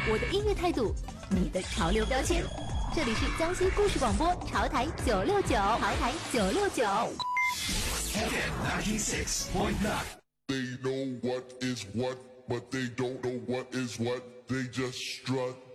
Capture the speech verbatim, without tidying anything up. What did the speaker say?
我的音乐态度，你的潮流标签。这里是江西故事广播潮台九六九，潮台九六九。 F M ninety-six point nine. They know what is what, but they don't know what is what. They just strut.